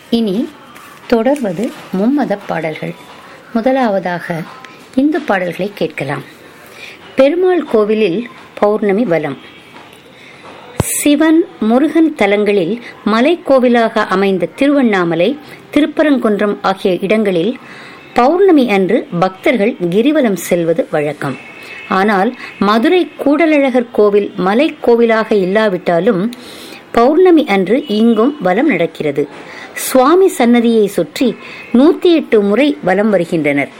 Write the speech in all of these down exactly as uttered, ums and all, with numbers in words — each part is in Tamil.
இனி தொடர்வது மும்மத பாடல்கள். முதலாவதாக இந்து பாடல்களை கேட்கலாம். பெருமாள் கோவிலில் பௌர்ணமி வலம். சிவன் முருகன் தலங்களில் மலைக்கோவிலாக அமைந்த திருவண்ணாமலை, திருப்பரங்குன்றம் ஆகிய இடங்களில் பௌர்ணமி அன்று பக்தர்கள் கிரிவலம் செல்வது வழக்கம். ஆனால் மதுரை கூடலழகர் கோவில் மலைக்கோவிலாக இல்லாவிட்டாலும் பௌர்ணமி அன்று இங்கும் வலம் நடக்கிறது. சுவாமி சன்னதியை சுற்றி நூத்தி எட்டு முறை வலம் வருகின்றனர்.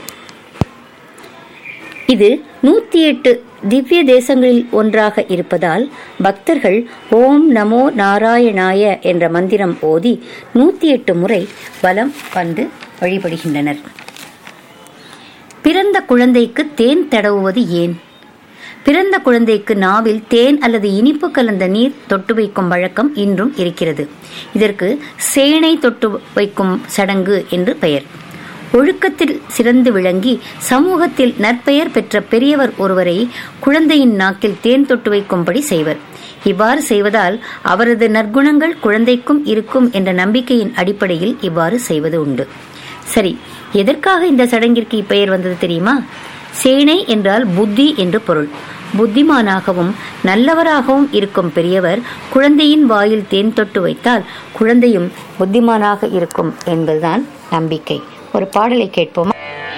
இது நூத்தி எட்டு திவ்ய தேசங்களில் ஒன்றாக இருப்பதால் பக்தர்கள் ஓம் நமோ நாராயணாய என்ற மந்திரம் ஓதி நூத்தி எட்டு முறை வலம் வந்து வழிபடுகின்றனர். பிறந்த குழந்தைக்கு தேன் தடவுவது ஏன்? பிறந்த குழந்தைக்கு நாவில் தேன் அல்லது இனிப்பு கலந்த நீர் தொட்டு வைக்கும் வழக்கம் இன்றும் இருக்கிறது. இதற்கு சேனை தொட்டு வைக்கும் சடங்கு என்று பெயர். ஒழுக்கத்தில் சிறந்து விளங்கி சமூகத்தில் நற்பெயர் பெற்ற பெரியவர் ஒருவரை குழந்தையின் நாக்கில் தேன் தொட்டு வைக்கும்படி செய்வர். இவ்வாறு செய்வதால் அவரது நற்குணங்கள் குழந்தைக்கும் இருக்கும் என்ற நம்பிக்கையின் அடிப்படையில் இவ்வாறு செய்வது உண்டு. சரி, எதற்காக இந்த சடங்கிற்கு இப்பெயர் வந்தது தெரியுமா? சேனை என்றால் புத்தி என்று பொருள். புத்திமானாகவும் நல்லவராகவும் இருக்கும் பெரியவர் குழந்தையின் வாயில் தேன் தொட்டு வைத்தால் குழந்தையும் புத்திமானாக இருக்கும் என்பதுதான் நம்பிக்கை. ஒரு பாடலை கேட்போமா?